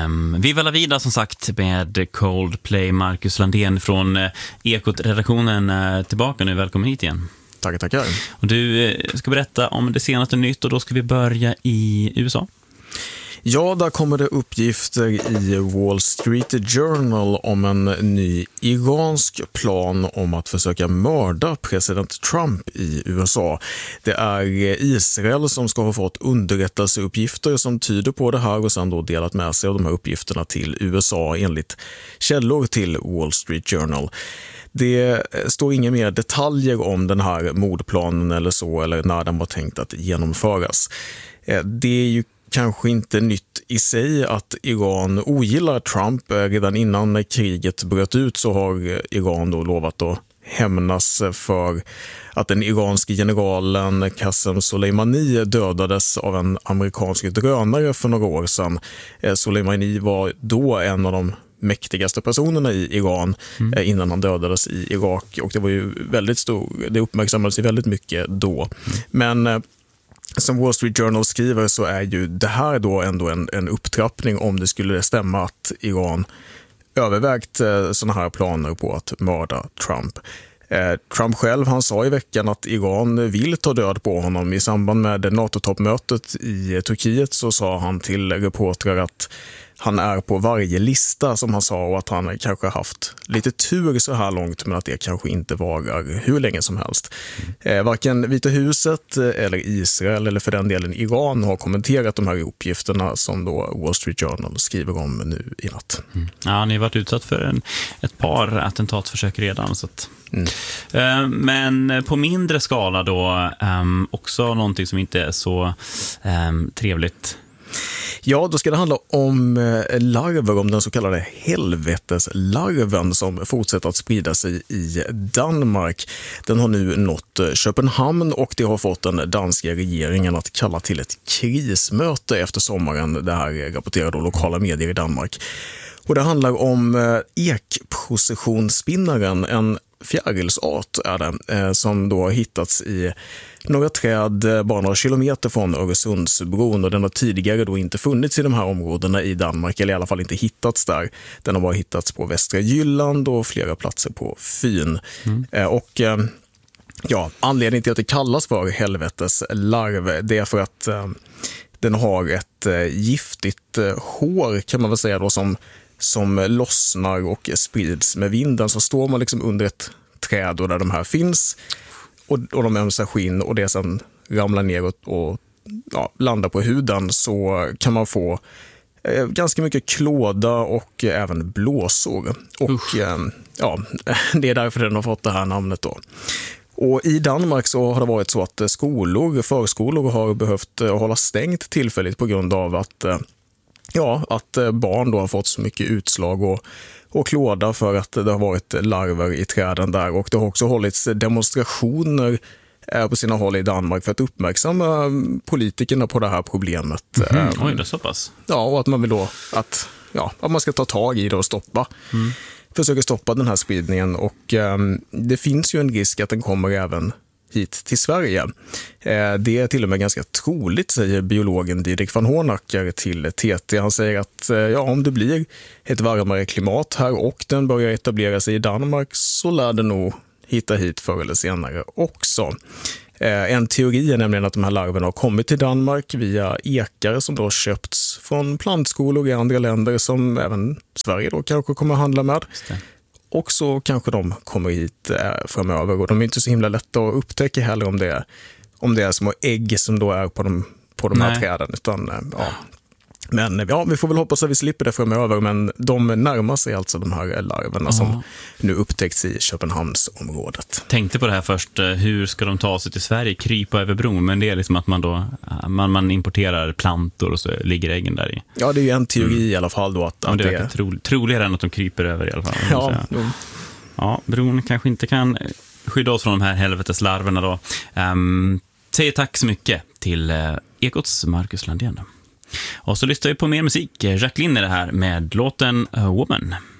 Viva la vida som sagt med Coldplay. Marcus Landén från Ekot-redaktionen tillbaka nu. Välkommen hit igen. Tackar. Och du ska berätta om det senaste nytt och då ska vi börja i USA. Ja, där kommer det uppgifter i Wall Street Journal om en ny iransk plan om att försöka mörda president Trump i USA. Det är Israel som ska ha fått underrättelseuppgifter som tyder på det här och sedan då delat med sig av de här uppgifterna till USA enligt källor till Wall Street Journal. Det står inga mer detaljer om den här mordplanen eller så, eller när den var tänkt att genomföras. Det är ju kanske inte nytt i sig att Iran ogillar Trump. Redan innan kriget bröt ut så har Iran då lovat att hämnas för att den iranske generalen Qasem Soleimani dödades av en amerikansk drönare för några år sedan. Soleimani var då en av de mäktigaste personerna i Iran innan han dödades i Irak, och det var ju det uppmärksammades ju väldigt mycket då. Men som Wall Street Journal skriver så är ju det här då ändå en upptrappning om det skulle stämma att Iran övervägt såna här planer på att mörda Trump. Trump själv, han sa i veckan att Iran vill ta död på honom. I samband med NATO-toppmötet i Turkiet så sa han till reportrar att han är på varje lista, som han sa, och att han kanske haft lite tur så här långt, men att det kanske inte varar hur länge som helst. Varken Vita huset eller Israel eller för den delen Iran har kommenterat de här uppgifterna som då Wall Street Journal skriver om nu i natt. Ja, ni har varit utsatt för ett par attentatförsök redan. Så att... Men på mindre skala då, också någonting som inte är så trevligt. Ja, då ska det handla om larver, om den så kallade helveteslarven som fortsätter att sprida sig i Danmark. Den har nu nått Köpenhamn och det har fått den danska regeringen att kalla till ett krismöte efter sommaren. Det här rapporterar då lokala medier i Danmark. Och det handlar om ekprocessionsspinnaren, en fjärilsart är det, som då har hittats i några träd bara några kilometer från Öresundsbron, och den har tidigare då inte funnits i de här områdena i Danmark, eller i alla fall inte hittats där. Den har bara hittats på Västra Jylland och flera platser på Fyn. Och anledningen till att det kallas för helveteslarv, det är för att den har ett giftigt hår, kan man väl säga då, som lossnar och sprids med vinden. Så står man liksom under ett träd och där de här finns och de ömsar skinn och det sen ramlar ner och landar på huden, så kan man få ganska mycket klåda och även blåsor. Och det är därför den har fått det här namnet då. Och i Danmark så har det varit så att förskolor har behövt hålla stängt tillfälligt på grund av att barn då har fått så mycket utslag och klåda för att det har varit larver i träden där. Och det har också hållits demonstrationer på sina håll i Danmark för att uppmärksamma politikerna på det här problemet. Oj, det är så pass. Ja, och att man vill då att man ska ta tag i det och försöka stoppa den här spridningen. Och det finns ju en risk att den kommer även hit till Sverige. Det är till och med ganska troligt, säger biologen Didrik van Hornacker till TT. Han säger att om det blir ett varmare klimat här och den börjar etablera sig i Danmark, så lär det nog hitta hit förr eller senare också. En teori är nämligen att de här larverna har kommit till Danmark via ekar som då köpts från plantskolor i andra länder som även Sverige då kanske kommer att handla med. Och så kanske de kommer hit framöver, och de är inte så himla lätta att upptäcka heller om det är små ägg som då är på de här träden. Men vi får väl hoppas att vi slipper det framöver, men de närmar sig alltså de här larverna som nu upptäckts i Köpenhamnsområdet. Tänkte på det här först, hur ska de ta sig till Sverige, krypa över bron, men det är liksom att man då man importerar plantor och så ligger äggen där i. Ja, det är ju en teori i alla fall då att det är troligare än att de kryper över i alla fall. Ja, bron kanske inte kan skydda oss från de här helveteslarverna då. Säger tack så mycket till Ekots Marcus Landén. Och så lyssnar vi på mer musik. Jacqueline är det här med låten Woman.